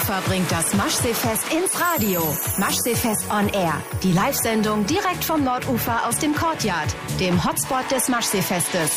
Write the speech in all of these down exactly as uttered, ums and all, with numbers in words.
Hannover bringt das Maschseefest ins Radio. Maschseefest on Air. Die Live-Sendung direkt vom Nordufer aus dem Courtyard, dem Hotspot des Maschseefestes.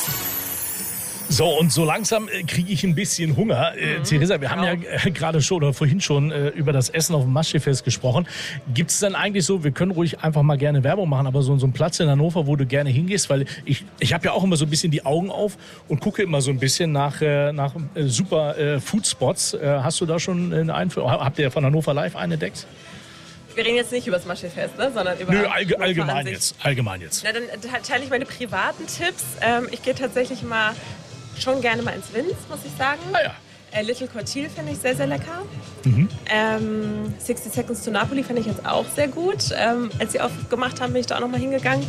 So, und so langsam äh, kriege ich ein bisschen Hunger. Äh, mhm, Theresa, wir genau. haben ja äh, gerade schon oder vorhin schon äh, über das Essen auf dem Maschseefest gesprochen. Gibt es denn eigentlich so, wir können ruhig einfach mal gerne Werbung machen, aber so, so einen Platz in Hannover, wo du gerne hingehst? Weil ich, ich habe ja auch immer so ein bisschen die Augen auf und gucke immer so ein bisschen nach, äh, nach äh, super äh, Foodspots. Äh, hast du da schon eine Einführung? Habt ihr von Hannover Live einen entdeckt? Wir reden jetzt nicht über das Maschseefest, ne, sondern über Nö, allge allgemein jetzt. Allgemein jetzt. Na, dann teile ich meine privaten Tipps. Ähm, ich gehe tatsächlich mal schon gerne mal ins Vince, muss ich sagen. Ah, ja. äh, Little Cortil finde ich sehr, sehr lecker. Mhm. Ähm, sixty Seconds to Napoli finde ich jetzt auch sehr gut. Ähm, als sie aufgemacht haben, bin ich da auch noch mal hingegangen.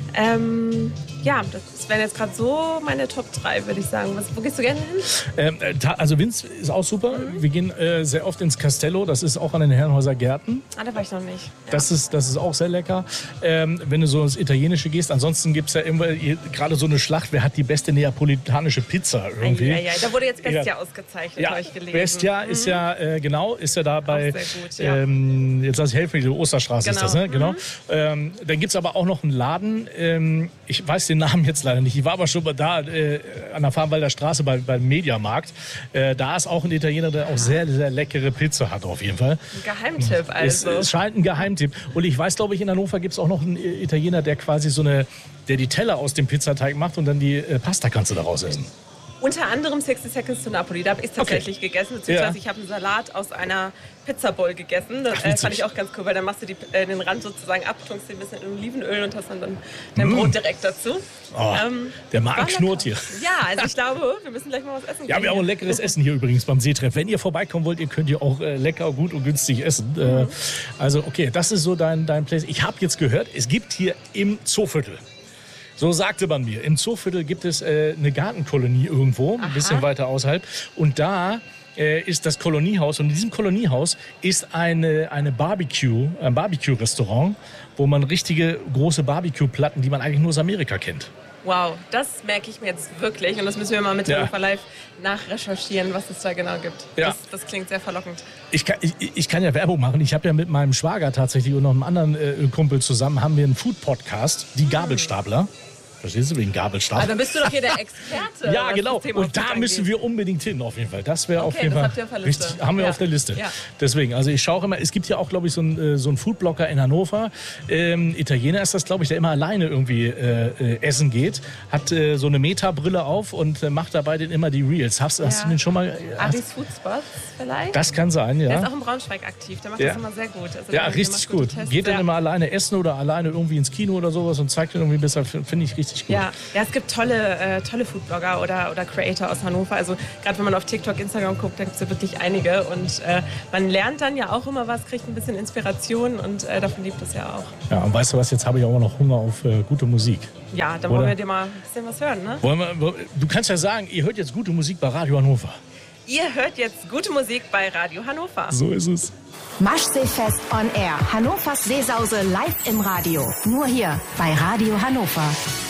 Ähm, ja, das wären jetzt gerade so meine Top drei, würde ich sagen. Was, wo gehst du gerne hin? Ähm, also Vince ist auch super. Mhm. Wir gehen äh, sehr oft ins Castello. Das ist auch an den Herrenhäuser Gärten. Ah, da war ich noch nicht. Ja. Das, ist, das ist auch sehr lecker. Ähm, wenn du so ins Italienische gehst. Ansonsten gibt es ja immer gerade so eine Schlacht. Wer hat die beste neapolitanische Pizza irgendwie? Ja, ja, da wurde jetzt Bestia ja. ausgezeichnet, ja, habe ich gelesen. Bestia mhm. ist ja, äh, genau, ist ja da bei, sehr gut, ja. ähm, jetzt lass ich helfen, die Osterstraße genau. ist das, ne? Genau. Mhm. Ähm, dann gibt es aber auch noch einen Laden, ähm, ich weiß den Namen jetzt leider nicht. Ich war aber schon mal da äh, an der Farnwalder Straße bei, beim Mediamarkt. Äh, da ist auch ein Italiener, der auch sehr, sehr leckere Pizza hat auf jeden Fall. Ein Geheimtipp also. Es, es scheint ein Geheimtipp. Und ich weiß, glaube ich, in Hannover gibt es auch noch einen Italiener, der quasi so eine, der die Teller aus dem Pizzateig macht und dann die äh, Pasta kannst du daraus essen. Unter anderem sixty Seconds to Napoli. Da habe ich es tatsächlich okay. gegessen. Beziehungsweise ja. ich habe einen Salat aus einer Pizzabowl gegessen. Das Ach, äh, fand ich auch ganz cool, weil dann machst du die, äh, den Rand sozusagen ab, tunkst den ein bisschen in Olivenöl und hast dann, dann dein mm. Brot direkt dazu. Oh, ähm, der Magen knurrt hier. Ja, also ich glaube, wir müssen gleich mal was essen. Ja, wir haben auch ein leckeres Essen hier übrigens beim Seetreff. Wenn ihr vorbeikommen wollt, ihr könnt hier auch äh, lecker, gut und günstig essen. Mhm. Äh, also okay, das ist so dein, dein Place. Ich habe jetzt gehört, es gibt hier im Zooviertel, so sagte man mir, im Zooviertel gibt es äh, eine Gartenkolonie irgendwo, Aha. ein bisschen weiter außerhalb. Und da äh, ist das Koloniehaus. Und in diesem Koloniehaus ist eine, eine Barbecue, ein Barbecue-Restaurant, wo man richtige große Barbecue-Platten, die man eigentlich nur aus Amerika kennt. Wow, das merke ich mir jetzt wirklich. Und das müssen wir mal mit ja. Hannover Live nachrecherchieren, was es da genau gibt. Ja. Das, das klingt sehr verlockend. Ich kann, ich, ich kann ja Werbung machen. Ich habe ja mit meinem Schwager tatsächlich und noch einem anderen äh, Kumpel zusammen haben wir einen Food-Podcast, die Gabelstapler. Verstehst du, wegen Gabelstapler? Ah, dann bist du doch hier der Experte. Ja, genau. Und da müssen wir unbedingt hin, auf jeden Fall. Das wäre okay, auf jeden das Fall. Habt ihr auf der Liste. Richtig, haben wir ja. auf der Liste. Ja. Deswegen, also ich schaue immer, es gibt ja auch, glaube ich, so einen so einen Foodblocker in Hannover. Ähm, Italiener ist das, glaube ich, der immer alleine irgendwie äh, äh, essen geht. Hat äh, so eine Meta-Brille auf und äh, macht dabei den immer die Reels. Hast, ja. hast du den schon mal? Adis Foodspots vielleicht? Das kann sein, ja. Der ist auch in Braunschweig aktiv. Der macht ja. das immer sehr gut. Also ja, richtig gut. Geht dann immer alleine essen oder alleine irgendwie ins Kino oder sowas und zeigt den irgendwie besser. Finde ich richtig gut. Ja, ja, es gibt tolle, äh, tolle Foodblogger oder, oder Creator aus Hannover. Also gerade wenn man auf TikTok, Instagram guckt, da gibt es ja wirklich einige. Und äh, man lernt dann ja auch immer was, kriegt ein bisschen Inspiration und äh, davon liebt es ja auch. Ja, und weißt du was, jetzt habe ich auch noch Hunger auf äh, gute Musik. Ja, dann oder? wollen wir dir mal ein bisschen was hören, ne? Wollen wir, du kannst ja sagen, ihr hört jetzt gute Musik bei Radio Hannover. Ihr hört jetzt gute Musik bei Radio Hannover. So ist es. Maschseefest on Air. Hannovers Seesause live im Radio. Nur hier bei Radio Hannover.